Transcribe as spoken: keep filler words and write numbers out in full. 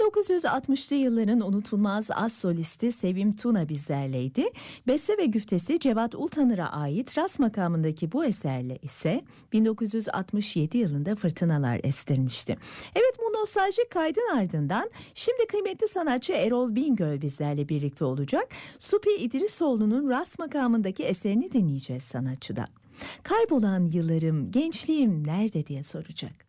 dokuz yüz altmışlı yılların unutulmaz az solisti Sevim Tuna bizlerleydi. Beste ve güftesi Cevat Ultanır'a ait Ras makamındaki bu eserle ise bin dokuz yüz altmış yedi yılında fırtınalar estirmişti. Evet, bu nostaljik kaydın ardından şimdi kıymetli sanatçı Erol Bingöl bizlerle birlikte olacak. Supi İdrisoğlu'nun Ras makamındaki eserini dinleyeceğiz sanatçıdan. Kaybolan yıllarım, gençliğim nerede diye soracak.